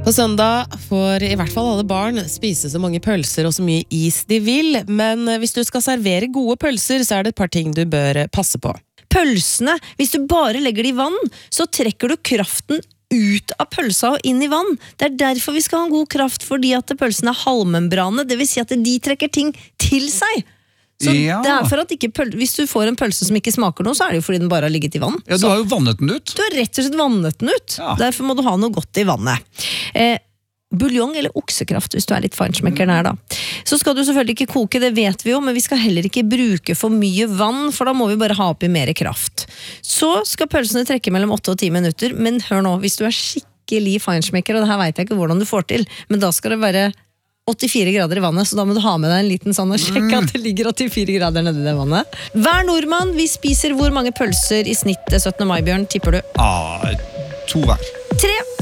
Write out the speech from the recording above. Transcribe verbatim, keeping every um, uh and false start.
På søndag får i hvert fall alle barn spise så mange pølser og så mye is de vil, men hvis du skal servere gode pølser, så er det et par ting du bør passe på. Pølsene, hvis du bare legger det i vann, så trekker du kraften ut av pølsa og inn i vann. Det er derfor vi skal ha en god kraft, fordi at pølsene er halvmembrane, det vil si at de trekker ting til seg. Så ja. det er for at ikke pøl- hvis du får en pølse som ikke smaker noe, så er det jo fordi den bare har ligget i vann. Ja, du har jo vannet den ut. Du har rett og slett vannet den ut. Ja. Derfor må du ha noe godt i vannet. Eh, buljong eller oksekraft, hvis du er litt feinschmeckeren her da. Så skal du selvfølgelig ikke koke, det vet vi jo, men vi skal heller ikke bruke for mye vann, for da må vi bare ha oppi mer kraft. Så skal pølsene trekke mellom åtte og ti minutter, men hør nå, hvis du er skikkelig feinschmecker, og det her vet jeg ikke hvordan du får til, men da skal det være åttifire grader i vannet, så da må du ha med deg en liten sånn og sjekke at det ligger åttifire grader nede i det vannet. Hver nordmann, vi spiser hvor mange pølser i snitt syttende mai, Bjørn, tipper du? Ah, to hver. Tre.